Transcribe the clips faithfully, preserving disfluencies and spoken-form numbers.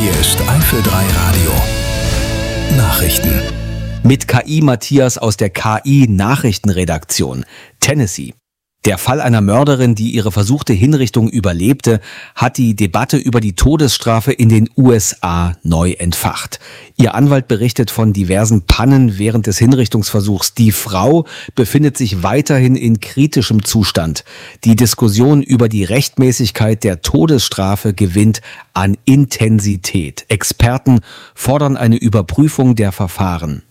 Hier ist Eifel drei Radio. Nachrichten. Mit K I Matthias aus der K I-Nachrichtenredaktion. Tennessee. Der Fall einer Mörderin, die ihre versuchte Hinrichtung überlebte, hat die Debatte über die Todesstrafe in den U S A neu entfacht. Ihr Anwalt berichtet von diversen Pannen während des Hinrichtungsversuchs. Die Frau befindet sich weiterhin in kritischem Zustand. Die Diskussion über die Rechtmäßigkeit der Todesstrafe gewinnt an Intensität. Experten fordern eine Überprüfung der Verfahren.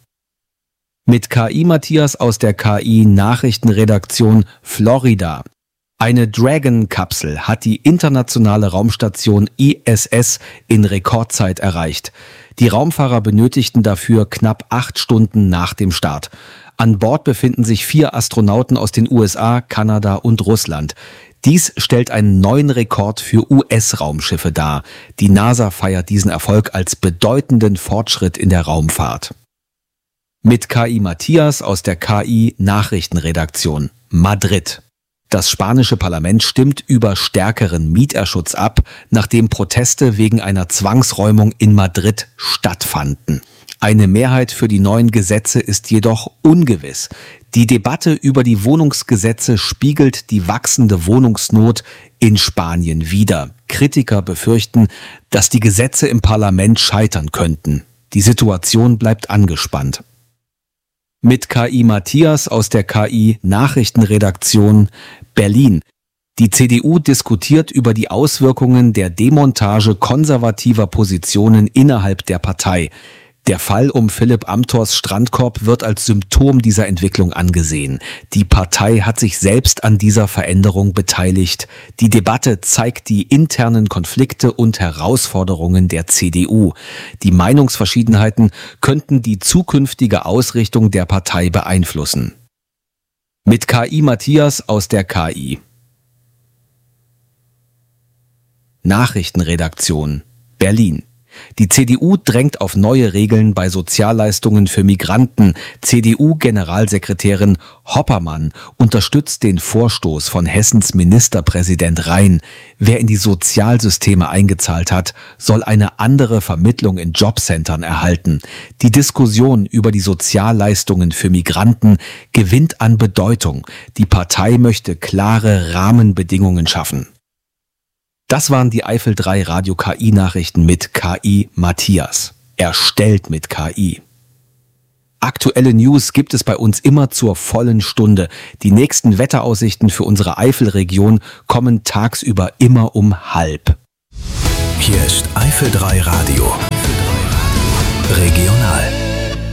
Mit K I Matthias aus der K I-Nachrichtenredaktion Florida. Eine Dragon-Kapsel hat die internationale Raumstation I S S in Rekordzeit erreicht. Die Raumfahrer benötigten dafür knapp acht Stunden nach dem Start. An Bord befinden sich vier Astronauten aus den U S A, Kanada und Russland. Dies stellt einen neuen Rekord für U S-Raumschiffe dar. Die NASA feiert diesen Erfolg als bedeutenden Fortschritt in der Raumfahrt. Mit K I Matthias aus der K I-Nachrichtenredaktion Madrid. Das spanische Parlament stimmt über stärkeren Mieterschutz ab, nachdem Proteste wegen einer Zwangsräumung in Madrid stattfanden. Eine Mehrheit für die neuen Gesetze ist jedoch ungewiss. Die Debatte über die Wohnungsgesetze spiegelt die wachsende Wohnungsnot in Spanien wider. Kritiker befürchten, dass die Gesetze im Parlament scheitern könnten. Die Situation bleibt angespannt. Mit K I Matthias aus der K I-Nachrichtenredaktion Berlin. Die C D U diskutiert über die Auswirkungen der Demontage konservativer Positionen innerhalb der Partei. Der Fall um Philipp Amthors Strandkorb wird als Symptom dieser Entwicklung angesehen. Die Partei hat sich selbst an dieser Veränderung beteiligt. Die Debatte zeigt die internen Konflikte und Herausforderungen der C D U. Die Meinungsverschiedenheiten könnten die zukünftige Ausrichtung der Partei beeinflussen. Mit K I Matthias aus der K I. Nachrichtenredaktion Berlin. Die C D U drängt auf neue Regeln bei Sozialleistungen für Migranten. C D U-Generalsekretärin Hoppermann unterstützt den Vorstoß von Hessens Ministerpräsident Rhein. Wer in die Sozialsysteme eingezahlt hat, soll eine andere Vermittlung in Jobcentern erhalten. Die Diskussion über die Sozialleistungen für Migranten gewinnt an Bedeutung. Die Partei möchte klare Rahmenbedingungen schaffen. Das waren die Eifel drei Radio K I-Nachrichten mit K I Matthias. Erstellt mit K I. Aktuelle News gibt es bei uns immer zur vollen Stunde. Die nächsten Wetteraussichten für unsere Eifelregion kommen tagsüber immer um halb. Hier ist Eifel drei Radio. Regional.